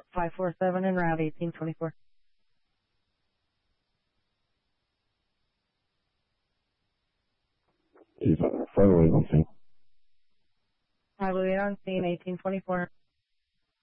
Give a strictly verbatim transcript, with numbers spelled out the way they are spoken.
five four seven en route, eighteen twenty-four. Five oh eight on scene. five oh eight on scene, eighteen twenty-four.